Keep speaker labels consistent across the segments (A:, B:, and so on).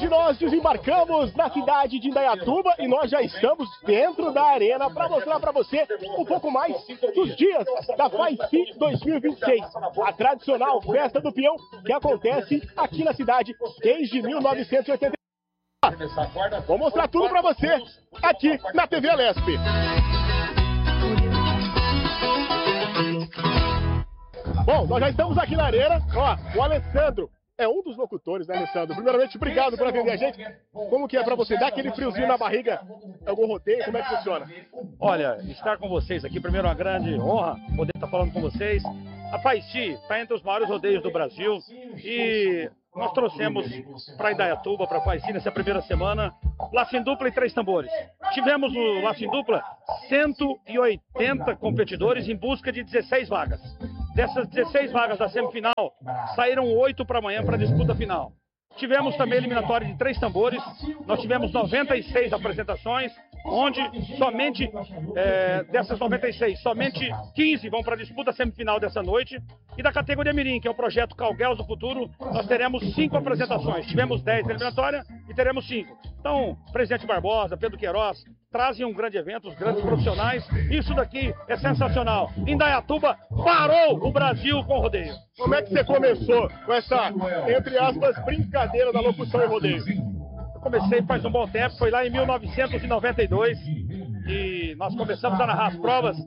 A: Hoje nós desembarcamos na cidade de Indaiatuba e nós já estamos dentro da arena para mostrar para você um pouco mais dos dias da FAICI 2026, a tradicional festa do peão que acontece aqui na cidade desde 1980. Vou mostrar tudo para você aqui na TV Lesp. Bom, nós já estamos aqui na arena. Ó, o Alessandro é um dos locutores, né, Alessandro? Primeiramente, obrigado por atender a gente. Como que é para você? Dá aquele friozinho na barriga? Algum rodeio? Como é que funciona?
B: Olha, estar com vocês aqui, primeiro, é uma grande honra poder estar falando com vocês. A FAICI está entre os maiores rodeios do Brasil e nós trouxemos para Indaiatuba, para a FAICI, nessa primeira semana, laço em dupla e 3 tambores. Tivemos no laço em dupla 180 competidores em busca de 16 vagas. Dessas 16 vagas da semifinal, saíram 8 para amanhã para a disputa final. Tivemos também eliminatória de 3 tambores, nós tivemos 96 apresentações, onde somente, dessas 96, somente 15 vão para a disputa semifinal dessa noite. E da categoria Mirim, que é o projeto Calgueus do Futuro, nós teremos 5 apresentações. Tivemos 10 na eliminatória e teremos 5. Então, Presidente Barbosa, Pedro Queiroz, trazem um grande evento, os grandes profissionais. Isso daqui é sensacional. Indaiatuba parou o Brasil com o rodeio.
A: Como é que você começou com essa, entre aspas, brincadeira da locução e rodeio?
B: Eu comecei faz um bom tempo, foi lá em 1992 e nós começamos a narrar as provas,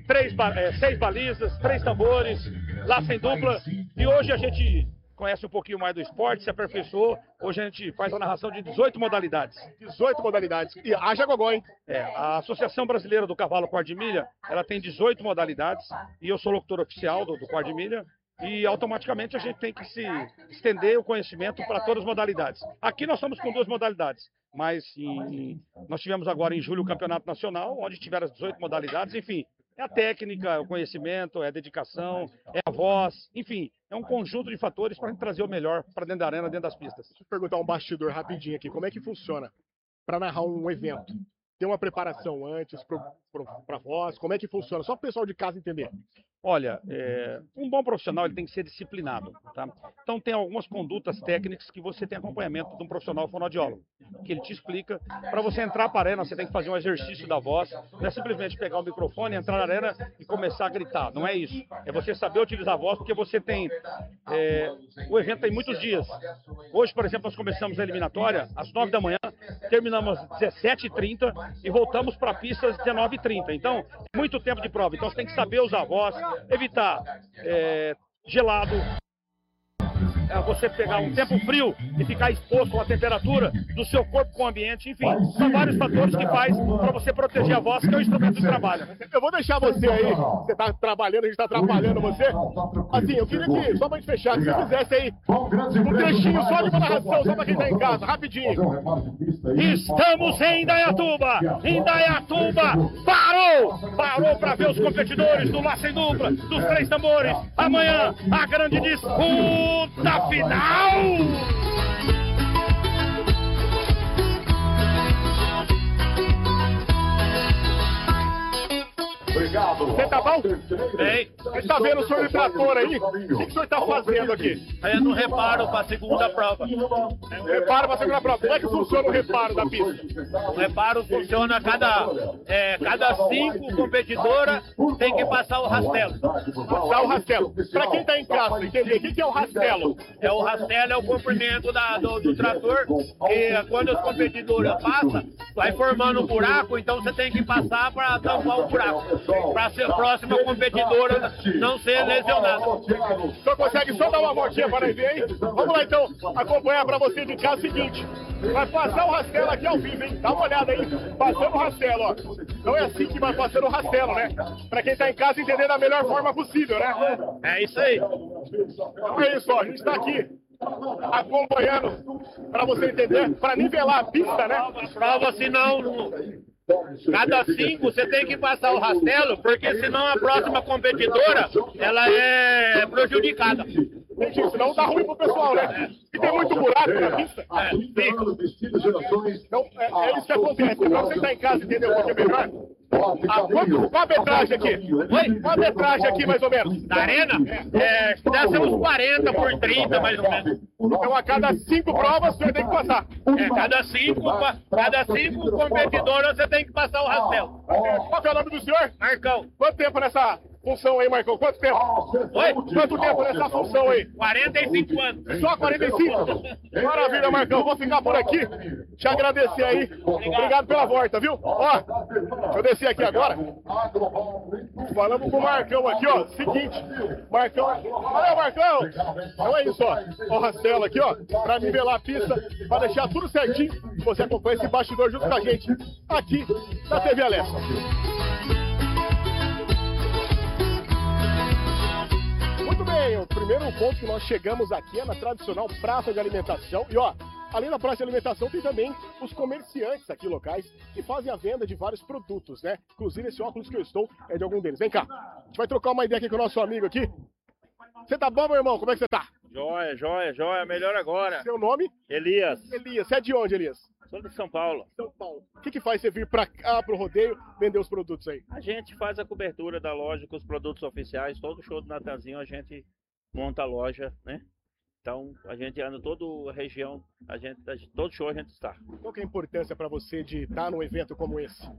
B: 6 balizas, 3 tambores, laço em dupla, e hoje a gente conhece um pouquinho mais do esporte, se aperfeiçoou. Hoje a gente faz a narração de 18 modalidades.
A: 18 modalidades. E haja gogó, hein?
B: A Associação Brasileira do Cavalo Quarto de Milha, ela tem 18 modalidades e eu sou locutor oficial do Quarto de Milha. E automaticamente a gente tem que se estender o conhecimento para todas as modalidades. Aqui nós estamos com 2 modalidades, mas nós tivemos agora em julho o Campeonato Nacional, onde tiveram as 18 modalidades, enfim. É a técnica, o conhecimento, é a dedicação, é a voz, enfim, é um conjunto de fatores para a gente trazer o melhor para dentro da arena, dentro das pistas.
A: Deixa eu perguntar um bastidor rapidinho aqui, como é que funciona para narrar um evento? Tem uma preparação antes para voz? Como é que funciona? Só para o pessoal de casa entender.
B: Olha, um bom profissional ele tem que ser disciplinado, tá? Então tem algumas condutas técnicas que você tem acompanhamento de um profissional fonoaudiólogo, que ele te explica. Para você entrar para a arena, você tem que fazer um exercício da voz, não é simplesmente pegar o microfone, entrar na arena e começar a gritar, não é isso. É você saber utilizar a voz, porque você tem... o evento tem muitos dias. Hoje, por exemplo, nós começamos a eliminatória às 9 da manhã, terminamos às 17h30 e voltamos para a pista às 19h30. Então, é muito tempo de prova. Então, você tem que saber usar a voz, evitar gelado, você pegar um tempo frio e ficar exposto à temperatura do seu corpo com o ambiente, enfim, são vários fatores que faz para você proteger a voz, que é o instrumento de trabalho.
A: Eu vou deixar você aí, você está trabalhando, a gente está atrapalhando você. Assim, eu queria que, só para a gente fechar, que você fizesse aí um trechinho só de uma narração, só para quem está em casa, rapidinho.
B: Estamos em Indaiatuba! Indaiatuba parou para ver os competidores do laço em dupla, dos 3 tambores. Amanhã, a grande disputa final!
A: Obrigado. Você tá bom?
B: Bem.
A: Você tá vendo o senhor de trator aí? O que o senhor tá fazendo aqui?
B: Fazendo um reparo para a segunda prova.
A: Reparo para a segunda prova. Como é que funciona o reparo da pista?
B: O reparo funciona cada 5 competidoras tem que passar o rastelo.
A: Passar o rastelo. Para quem tá em casa entender, o que é o rastelo?
B: O rastelo é o comprimento do trator e quando as competidoras passam, vai formando um buraco, então você tem que passar para tampar o buraco. Para a próxima competidora não ser lesionada.
A: O senhor consegue só dar uma voltinha para nós ver aí? Vamos lá então acompanhar para você de casa o seguinte. Vai passar o rastelo aqui ao vivo, hein? Dá uma olhada aí, passando o rastelo, ó. Então é assim que vai passando o rastelo, né? Para quem tá em casa entender da melhor forma possível, né?
B: É isso aí.
A: Então é isso, ó. A gente tá aqui acompanhando para você entender, para nivelar a pista, né?
B: Prova, senão... Cada 5 você tem que passar o rastelo, porque senão a próxima competidora ela é prejudicada.
A: Entendi, senão dá ruim pro pessoal, né? E tem muito buraco na pista. Então, é isso que acontece. Pra você que tá em casa entender um pouquinho melhor, Qual a metragem aqui? Oi? Qual a metragem aqui, mais ou menos?
B: Da arena? Deve ser uns 40 por 30, mais ou menos.
A: Então, a cada 5 provas, o senhor tem que passar.
B: Cada cinco competidores você tem que passar o rastel.
A: Qual que é o nome do senhor?
B: Marcão.
A: Quanto tempo nessa função aí, Marcão? Quanto tempo?
B: Oi?
A: Quanto tempo nessa função aí?
B: 45 anos.
A: Só 45? Maravilha, Marcão. Vou ficar por aqui. Te agradecer aí. Obrigado pela volta, viu? Ó, deixa eu descer aqui agora. Falamos com o Marcão aqui, ó. Seguinte, Marcão. Olha, Marcão. Então é isso, ó. Ó, Rastelo aqui, ó. Pra nivelar a pista, pra deixar tudo certinho. Você acompanha esse bastidor junto com a gente aqui na TV Alessa. Muito bem, o primeiro ponto que nós chegamos aqui é na tradicional praça de alimentação. E ó, além da praça de alimentação, tem também os comerciantes aqui locais que fazem a venda de vários produtos, né? Inclusive esse óculos que eu estou é de algum deles. Vem cá, a gente vai trocar uma ideia aqui com o nosso amigo aqui. Você tá bom, meu irmão? Como é que você tá?
B: Joia. Melhor agora.
A: Seu nome?
B: Elias.
A: Elias. Você é de onde, Elias?
B: Sou de São Paulo.
A: São Paulo. O que faz você vir pra cá, pro rodeio, vender os produtos aí?
B: A gente faz a cobertura da loja com os produtos oficiais. Todo show do Natanzinho a gente monta a loja, né? Então a gente anda toda a região, todo show a gente está.
A: Qual que é a importância para você de estar num evento como esse?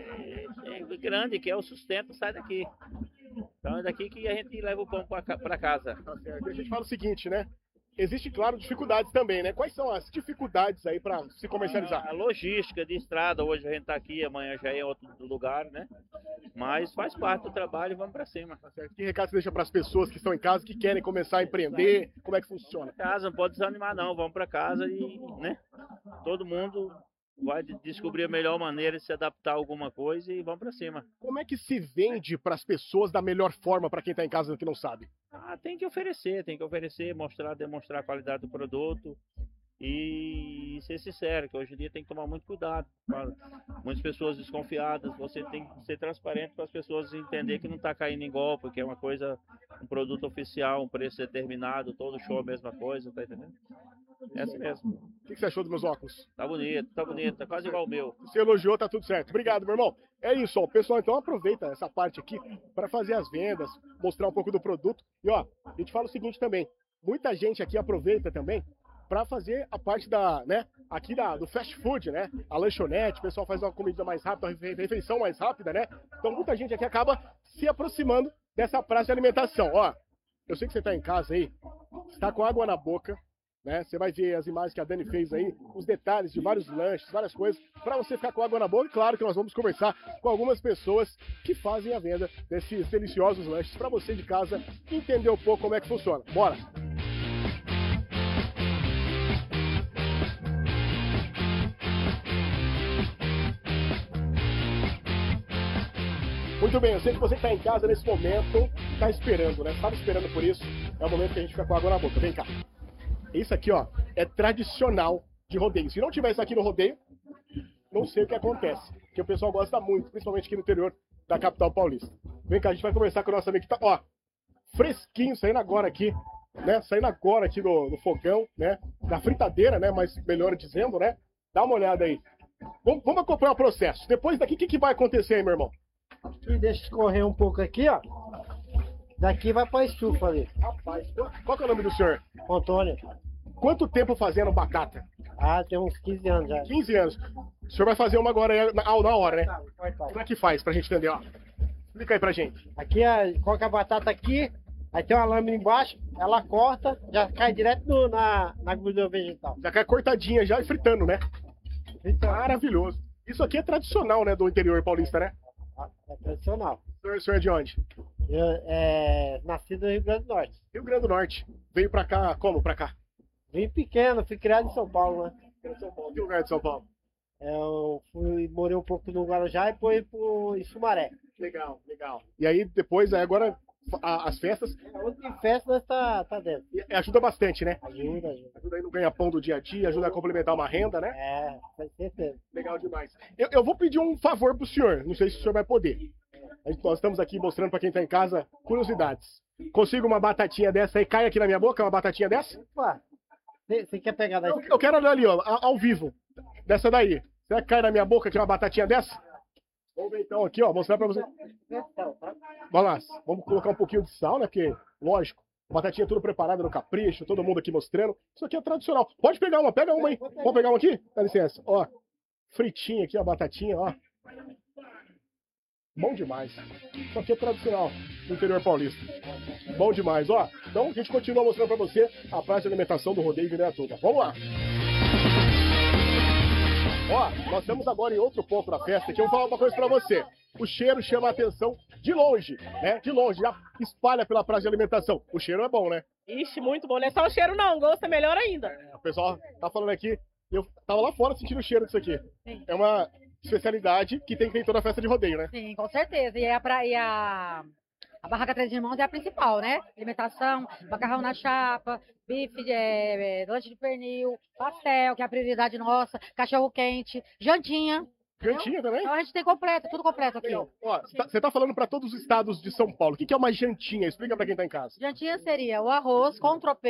B: É grande, que é o sustento, sai daqui. Então é daqui que a gente leva o pão para casa.
A: Tá certo. E a gente fala o seguinte, né? Existe, claro, dificuldades também, né? Quais são as dificuldades aí para se comercializar?
B: A logística de estrada, hoje a gente está aqui, amanhã já é em outro lugar, né? Mas faz parte do trabalho e vamos para cima.
A: Tá certo. Que recado você deixa para as pessoas que estão em casa, que querem começar a empreender? Como é que funciona?
B: Casa, não pode desanimar não, vamos para casa e, né? Todo mundo vai descobrir a melhor maneira de se adaptar a alguma coisa e vamos para cima.
A: Como é que se vende para as pessoas da melhor forma para quem está em casa que não sabe?
B: Tem que oferecer, demonstrar a qualidade do produto e ser sincero, que hoje em dia tem que tomar muito cuidado. Muitas pessoas desconfiadas, você tem que ser transparente para as pessoas entenderem que não está caindo em golpe, que é uma coisa, um produto oficial, um preço determinado, todo show a mesma coisa, tá entendendo? É assim mesmo.
A: O que você achou dos meus óculos?
B: Tá bonito, tá quase igual o meu.
A: Você elogiou, tá tudo certo. Obrigado, meu irmão. É isso, ó. Pessoal, então aproveita essa parte aqui para fazer as vendas, mostrar um pouco do produto. E ó, a gente fala o seguinte também. Muita gente aqui aproveita também para fazer a parte da, né, aqui do fast food, né? A lanchonete, o pessoal faz uma comida mais rápida, uma refeição mais rápida, né? Então muita gente aqui acaba se aproximando dessa praça de alimentação. Ó, eu sei que você tá em casa aí, está com água na boca, né? Você vai ver as imagens que a Dani fez aí, os detalhes de vários lanches, várias coisas, para você ficar com água na boca. E claro que nós vamos conversar com algumas pessoas que fazem a venda desses deliciosos lanches para você de casa entender um pouco como é que funciona. Bora! Muito bem, eu sei que você que está em casa nesse momento, está esperando, né? Estava esperando por isso. É o momento que a gente fica com água na boca. Vem cá. Isso aqui, ó, é tradicional de rodeio. Se não tivesse aqui no rodeio, não sei o que acontece. Porque o pessoal gosta muito, principalmente aqui no interior da capital paulista. Vem cá, a gente vai conversar com o nosso amigo que tá, ó, fresquinho, saindo agora aqui, né? Saindo agora aqui do fogão, né? Da fritadeira, né? Mas melhor dizendo, né? Dá uma olhada aí. Vamos acompanhar o processo. Depois daqui, o que vai acontecer aí, meu irmão?
C: E deixa escorrer um pouco aqui, ó. Daqui vai pra estufa ali.
A: Rapaz, qual que é o nome do senhor?
C: Antônio.
A: Quanto tempo fazendo batata?
C: Tem uns 15 anos já.
A: 15 anos. O senhor vai fazer uma agora na hora, né?
C: Vai.
A: Como é que faz pra gente entender, ó? Explica aí pra gente.
C: Aqui, coloca a batata aqui, aí tem uma lâmina embaixo, ela corta, já cai direto na gordura vegetal.
A: Já cai cortadinha já e fritando, né?
C: Então,
A: Maravilhoso. Isso aqui é tradicional, né, do interior paulista, né?
C: é tradicional.
A: O senhor é de onde?
C: Eu nasci no Rio Grande do Norte.
A: Rio Grande do Norte. Veio pra cá, como pra cá?
C: Vim pequeno, fui criado em São Paulo, né?
A: São Paulo. Que lugar de São Paulo?
C: Eu morei um pouco no Guarujá e depois em Sumaré.
A: Legal. E aí, depois, agora, as festas...
C: Onde tem festa, nós tá dentro.
A: E ajuda bastante, né?
C: Ajuda.
A: Ajuda aí no ganha-pão do dia a dia, ajuda a complementar uma renda, né?
C: Com certeza.
A: Legal demais. Eu vou pedir um favor pro senhor, não sei se o senhor vai poder. Nós estamos aqui mostrando para quem está em casa curiosidades. Consigo uma batatinha dessa aí, cai aqui na minha boca, uma batatinha dessa?
C: Opa, você quer pegar daí?
A: Eu quero olhar ali, ó, ao vivo, dessa daí. Será que cai na minha boca aqui uma batatinha dessa? Vamos ver então aqui, ó, mostrar pra você. Vai lá, vamos colocar um pouquinho de sal, né? Porque, lógico, batatinha tudo preparada no capricho, todo mundo aqui mostrando. Isso aqui é tradicional. Pode pegar uma, pega uma aí. Pode pegar uma aqui? Dá licença. Ó, fritinha aqui, a batatinha, ó. Bom demais. Isso aqui é tradicional do interior paulista. Bom demais, ó. Então a gente continua mostrando pra você a praça de alimentação do rodeio de Indaiatuba. Vamos lá. Ó, nós estamos agora em outro ponto da festa aqui. Eu vou falar uma coisa pra você. O cheiro chama a atenção de longe, né? De longe, já espalha pela praça de alimentação. O cheiro é bom, né?
D: Ixi, muito bom. Não é só o cheiro não, o gosto é melhor ainda.
A: O pessoal tá falando aqui, eu tava lá fora sentindo o cheiro disso aqui.
E: Sim.
A: É uma especialidade que tem que ter em toda a festa de rodeio, né?
E: Sim, com certeza. A barraca Três Irmãos é a principal, né? Alimentação, macarrão na chapa, bife, lanche de pernil, pastel, que é a prioridade nossa, cachorro quente, jantinha.
A: Jantinha também?
E: Então a gente tem completo, tudo completo aqui.
A: Legal. Ó, você tá falando para todos os estados de São Paulo. O que é uma jantinha? Explica para quem tá em casa.
E: Jantinha seria o arroz com tropeiro.